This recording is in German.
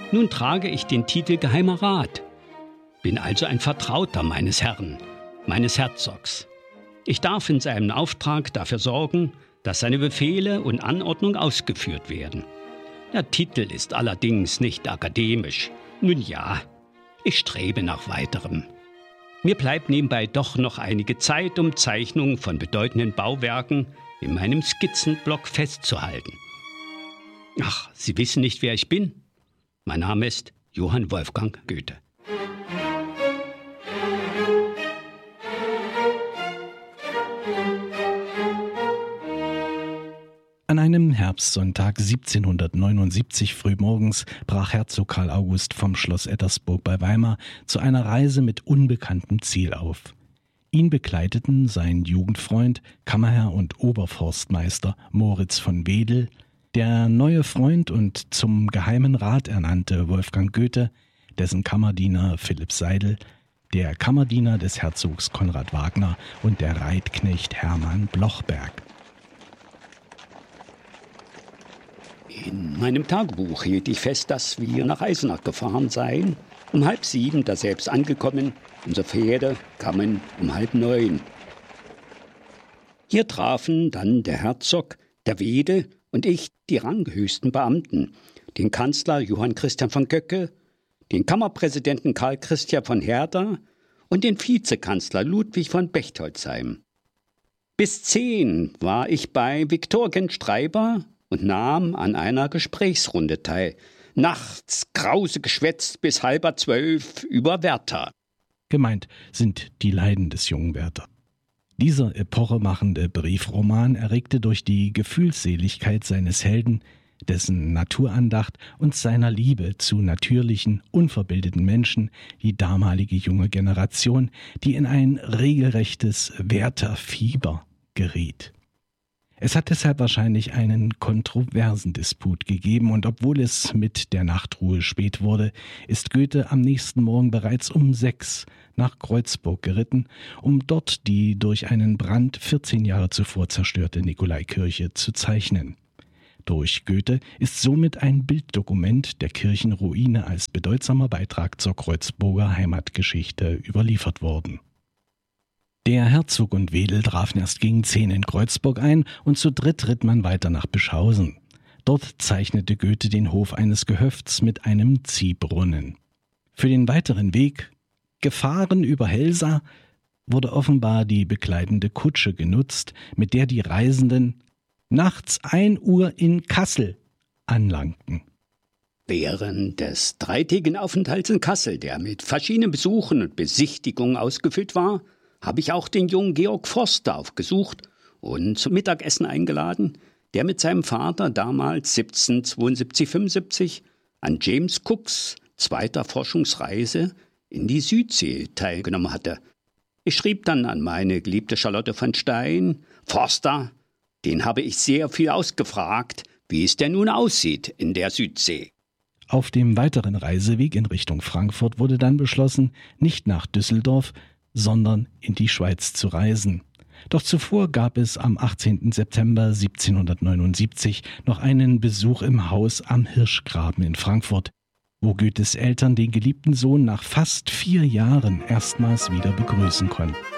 Nun trage ich den Titel Geheimer Rat, bin also ein Vertrauter meines Herrn, meines Herzogs. Ich darf in seinem Auftrag dafür sorgen, dass seine Befehle und Anordnungen ausgeführt werden. Der Titel ist allerdings nicht akademisch. Nun ja, ich strebe nach weiterem. Mir bleibt nebenbei doch noch einige Zeit, um Zeichnungen von bedeutenden Bauwerken in meinem Skizzenblock festzuhalten. Ach, Sie wissen nicht, wer ich bin? Mein Name ist Johann Wolfgang Goethe. An einem Herbstsonntag 1779 frühmorgens brach Herzog Karl August vom Schloss Ettersburg bei Weimar zu einer Reise mit unbekanntem Ziel auf. Ihn begleiteten sein Jugendfreund, Kammerherr und Oberforstmeister Moritz von Wedel, der neue Freund und zum Geheimen Rat ernannte Wolfgang Goethe, dessen Kammerdiener Philipp Seidel, der Kammerdiener des Herzogs Konrad Wagner und der Reitknecht Hermann Blochberg. In meinem Tagebuch hielt ich fest, dass wir nach Eisenach gefahren seien. Um 6:30 daselbst angekommen, unsere Pferde kamen um 8:30. Hier trafen dann der Herzog, der Wedel und ich die ranghöchsten Beamten, den Kanzler Johann Christian von Göcke, den Kammerpräsidenten Karl Christian von Herder und den Vizekanzler Ludwig von Bechtoldsheim. Bis 10 war ich bei Viktor Genstreiber und nahm an einer Gesprächsrunde teil. Nachts grause geschwätzt bis 11:30 über Werther. Gemeint sind die Leiden des jungen Werther. Dieser epochemachende Briefroman erregte durch die Gefühlsseligkeit seines Helden, dessen Naturandacht und seiner Liebe zu natürlichen, unverbildeten Menschen die damalige junge Generation, die in ein regelrechtes Werther-Fieber geriet. Es hat deshalb wahrscheinlich einen kontroversen Disput gegeben und obwohl es mit der Nachtruhe spät wurde, ist Goethe am nächsten Morgen bereits um 6 nach Kreuzburg geritten, um dort die durch einen Brand 14 Jahre zuvor zerstörte Nikolaikirche zu zeichnen. Durch Goethe ist somit ein Bilddokument der Kirchenruine als bedeutsamer Beitrag zur Kreuzburger Heimatgeschichte überliefert worden. Der Herzog und Wedel trafen erst gegen 10 in Kreuzburg ein und zu dritt ritt man weiter nach Bischhausen. Dort zeichnete Goethe den Hof eines Gehöfts mit einem Ziehbrunnen. Für den weiteren Weg, gefahren über Helsa, wurde offenbar die begleitende Kutsche genutzt, mit der die Reisenden nachts 1 Uhr in Kassel anlangten. Während des 3-tägigen Aufenthalts in Kassel, der mit verschiedenen Besuchen und Besichtigungen ausgefüllt war, habe ich auch den jungen Georg Forster aufgesucht und zum Mittagessen eingeladen, der mit seinem Vater damals 1772/75 an James Cooks zweiter Forschungsreise in die Südsee teilgenommen hatte. Ich schrieb dann an meine geliebte Charlotte von Stein: Forster, den habe ich sehr viel ausgefragt, wie es denn nun aussieht in der Südsee. Auf dem weiteren Reiseweg in Richtung Frankfurt wurde dann beschlossen, nicht nach Düsseldorf, sondern in die Schweiz zu reisen. Doch zuvor gab es am 18. September 1779 noch einen Besuch im Haus am Hirschgraben in Frankfurt, wo Goethes Eltern den geliebten Sohn nach fast 4 Jahren erstmals wieder begrüßen konnten.